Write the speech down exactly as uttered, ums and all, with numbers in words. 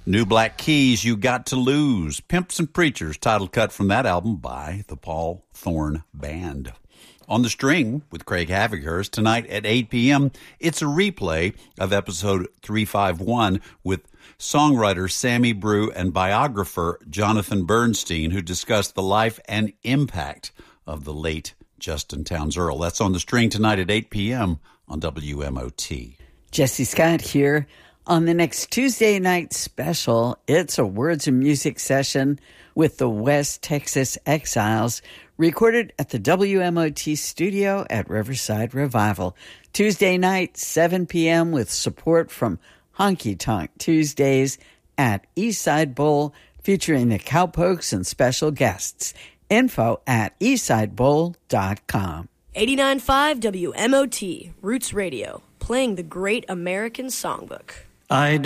New Black Keys, You Got to Lose. Pimps and Preachers, title cut from that album by the Paul Thorn Band. On the String with Craig Havighurst tonight at eight p.m. It's a replay of episode three fifty-one with songwriter Sammy Brew and biographer Jonathan Bernstein, who discussed the life and impact of the late Justin Townes Earle. That's On the String tonight at eight p.m. on W M O T. Jesse Scott here. On the next Tuesday night special, it's a Words and Music session with the West Texas Exiles, recorded at the W M O T studio at Riverside Revival. Tuesday night, seven p.m. with support from Honky Tonk Tuesdays at Eastside Bowl, featuring the Cowpokes and special guests. Info at eastside bowl dot com. eighty-nine point five W M O T, Roots Radio, playing the great American songbook. I